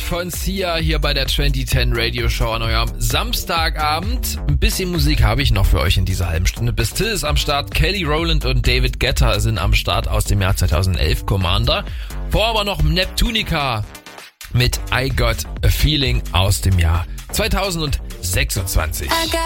von Sia hier bei der 2010 Radio Show an eurem Samstagabend. Ein bisschen Musik habe ich noch für euch in dieser halben Stunde. Bis Till ist am Start, Kelly Rowland und David Guetta sind am Start aus dem Jahr 2011, Commander. Vorher aber noch Neptunica mit I Got a Feeling aus dem Jahr 2026.